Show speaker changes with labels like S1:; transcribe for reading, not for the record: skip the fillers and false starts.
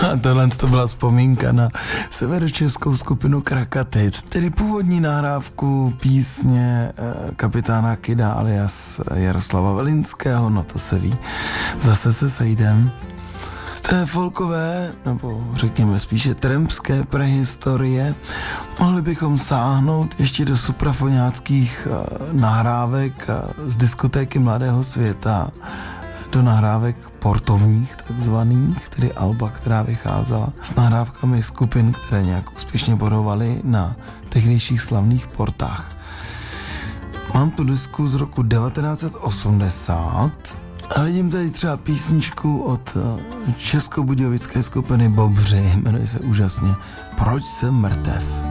S1: A tohle to byla vzpomínka na severočeskou skupinu Krakatit, tedy původní nahrávku písně kapitána Kida alias Jaroslava Velinského, no to se ví, zase se sejdem. Z té folkové, nebo řekněme spíše trampské prehistorie, mohli bychom sáhnout ještě do suprafoňáckých nahrávek z diskotéky Mladého světa, do nahrávek portovních takzvaných, tedy alba, která vycházela s nahrávkami skupin, které nějak úspěšně bodovaly na tehdejších slavných portách. Mám tu disku z roku 1980 a vidím tady třeba písničku od českobudějovické skupiny Bobři, jmenuje se úžasně Proč jsem mrtev.